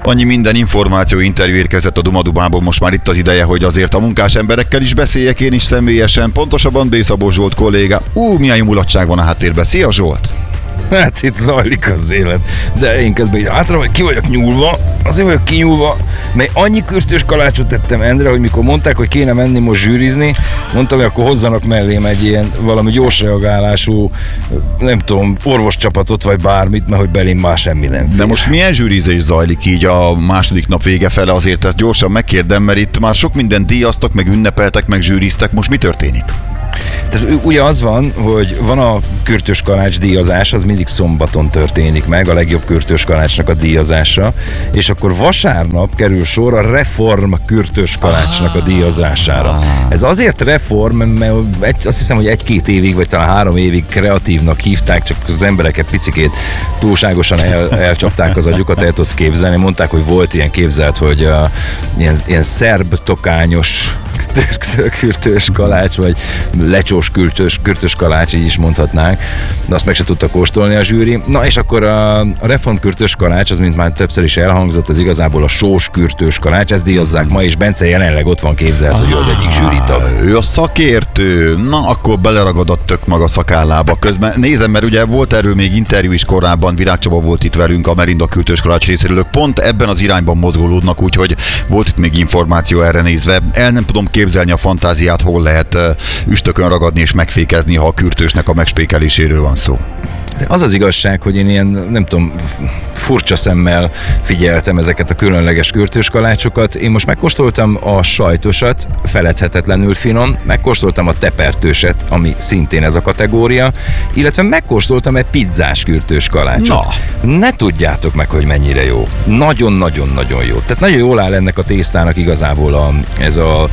Annyi minden információ, interjú érkezett a Dumadubából, most már itt az ideje, hogy azért a munkás emberekkel is beszéljek én is személyesen, pontosabban B. Szabó Zsolt kollégá. Milyen jó mulatság van a háttérben. Szia Zsolt! Hát itt zajlik az élet, de én közben így hátra vagy, ki vagyok nyúlva, azért vagyok kinyúlva, mert annyi kürtős kalácsot tettem Endre, hogy mikor mondták, hogy kéne menni most zsűrizni, mondtam, hogy akkor hozzanak mellém egy ilyen valami gyors reagálású, nem tudom, orvoscsapatot vagy bármit, mert hogy belém már semmi nem fél. De most milyen zsűrizés zajlik így a második nap vége fele, azért ezt gyorsan megkérdem, mert itt már sok mindent díjaztak, meg ünnepeltek, meg zsűriztek, most mi történik? Tehát ugye az van, hogy van a kürtős kalács díjazás, az mindig szombaton történik meg, a legjobb kürtős kalácsnak a díjazása, és akkor vasárnap kerül sor a reform kürtős kalácsnak a díjazására. Ez azért reform, mert azt hiszem, hogy 1-2 évig, vagy talán 3 évig kreatívnak hívták, csak az embereket picikét túlságosan elcsapták az agyukat, el tudod képzelni. Mondták, hogy volt ilyen képzelt, hogy ilyen szerb tokányos kürtős kalács, vagy lecsós kürtős kalács, így is mondhatnánk, de azt meg se tudta kóstolni a zsűri. Na és akkor a reform kürtős kalács, az mint már többször is elhangzott, az igazából a sós kürtős kalács, ezt díjazzák ma, és Bence jelenleg ott van képzelt, hogy ő az egyik zsűritag. Ő a szakértő, na akkor beleragadott tök maga szakállába. Közben nézem, mert ugye volt erről még interjú is korábban, Virág Csaba volt itt velünk a Merinda kürtős kalács részéről, pont ebben az irányban mozgolódnak, úgyhogy volt itt még információ erre nézve. El nem tudom képzelni a fantáziát, hol lehet üstökön ragadni és megfékezni, ha a kürtősnek a megspékeléséről van szó. Az az igazság, hogy én ilyen, nem tudom, furcsa szemmel figyeltem ezeket a különleges kürtős kalácsokat. Én most megkóstoltam a sajtosat, feledhetetlenül finom, megkóstoltam a tepertőset, ami szintén ez a kategória, illetve megkóstoltam egy pizzás kürtős kalácsot. Na. Ne tudjátok meg, hogy mennyire jó. Nagyon-nagyon-nagyon jó. Tehát nagyon jól áll ennek a tésztának igazából ez a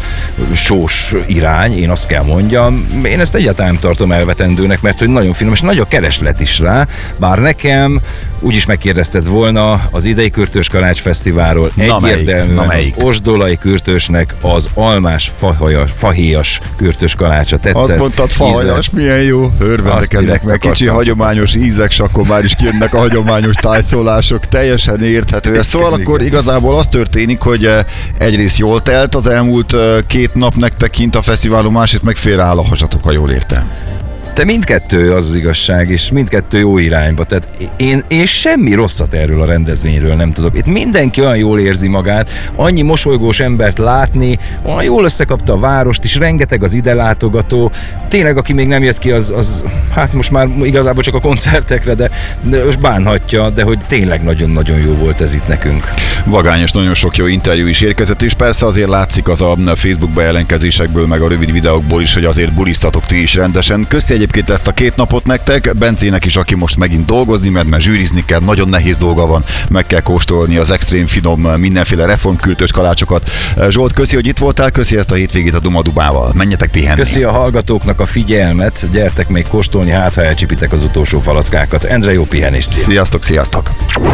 sós irány, én azt kell mondjam. Én ezt egyáltalán nem tartom elvetendőnek, mert hogy nagyon finom, és nagy a kereslet is rá, bár nekem úgyis megkérdezted volna az idei kürtős kalács fesztiválról, egyértelműen az osdolai kürtősnek az almás fahéjas kürtős kalácsa tetszett. Azt mondtad, fahéjas, milyen jó. Örvendekednek meg kicsi hagyományos ízek, és akkor már is kijönnek a hagyományos tájszólások, teljesen érthető. Szóval akkor igazából az történik, hogy egyrészt jól telt az elmúlt 2 nap nektek kint a fesztiválon, másrészt meg félreáll a hasatok, ha jól értem. De mindkettő az igazság, és mindkettő jó irányba. Tehát én semmi rosszat erről a rendezvényről nem tudok. Itt mindenki olyan jól érzi magát, annyi mosolygós embert látni, olyan jól összekapta a várost is, rengeteg az ide látogató. Tényleg, aki még nem jött ki, az hát most már igazából csak a koncertekre, de most bánhatja, de hogy tényleg nagyon-nagyon jó volt ez itt nekünk. Vagányos, nagyon sok jó interjú is érkezett, és persze azért látszik az a Facebook bejelentkezésekből, meg a rövid videókból is, hogy azért bulisztatok ti is rendesen. Köszi egyébként ezt a 2 napot nektek, Bencének is, aki most megint dolgozni, mert zsűrizni kell, nagyon nehéz dolga van, meg kell kóstolni az extrém finom, mindenféle reformkürtős kalácsokat. Zsolt, köszi, hogy itt voltál, köszi ezt a hétvégét a Dumadubával. Menjetek pihenni. Köszi a hallgatóknak a figyelmet, gyertek még kóstolni, hát ha elcsipitek az utolsó falackákat. Endre, jó pihenést! Sziasztok, sziasztok!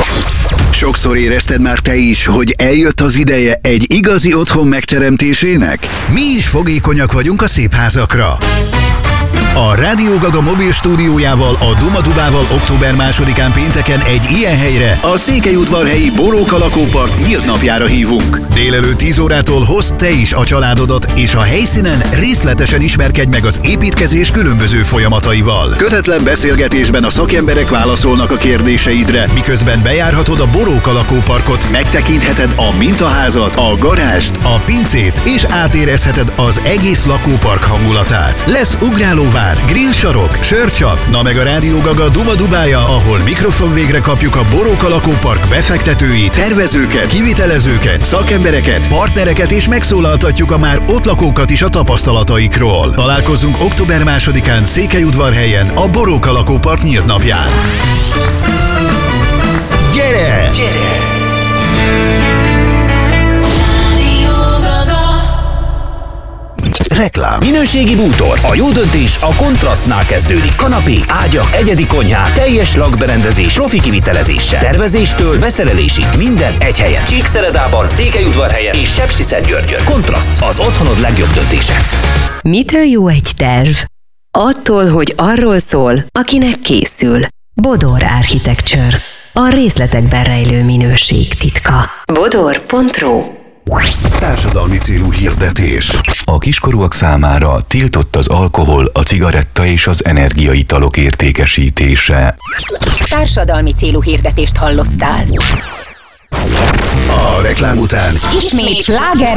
Sokszor érezted már te is, hogy eljött az ideje egy igazi otthon megteremtésének? Mi is fogékonyak vagyunk a szép házakra. A Rádió Gaga mobil stúdiójával, a Dumadubával október 2-án pénteken egy ilyen helyre, a Székelyudvarhelyi Boróka lakópark nyílt napjára hívunk. Délelőtt 10 órától hozd te is a családodat, és a helyszínen részletesen ismerkedj meg az építkezés különböző folyamataival. Kötetlen beszélgetésben a szakemberek válaszolnak a kérdéseidre, miközben bejárhatod a Boróka lakóparkot, megtekintheted a mintaházat, a garást, a pincét, és átérezheted az egész lakópark hangulatát. Lesz ugrálóvár, grillsarok, sörcsap, na meg a Rádió Gaga Dumadubája, ahol mikrofon végre kapjuk a Boróka lakópark befektetőit, tervezőket, kivitelezőket, szakembereket, partnereket, és megszólaltatjuk a már ott lakókat is a tapasztalataikról. Találkozunk október 2-án Székelyudvarhelyen, a Boróka lakópark nyílt napján. Gyere! Gyere! Reklám. Minőségi bútor. A jó döntés a Kontrasztnál kezdődik. Kanapék, ágyak, egyedi konyhák, teljes lakberendezés, profi kivitelezéssel. Tervezéstől beszerelésig minden egy helyen. Csíkszeredában, Székelyudvarhelyen és Sepsiszentgyörgyön. Kontraszt, az otthonod legjobb döntése. Mitől jó egy terv? Attól, hogy arról szól, akinek készül. Bodor Architecture. a részletekben rejlő minőség titka. Bodor.ro. Társadalmi célú hirdetés. A kiskorúak számára tiltott az alkohol, a cigaretta és az energiaitalok értékesítése. Társadalmi célú hirdetést hallottál. A reklám után Ismét sláger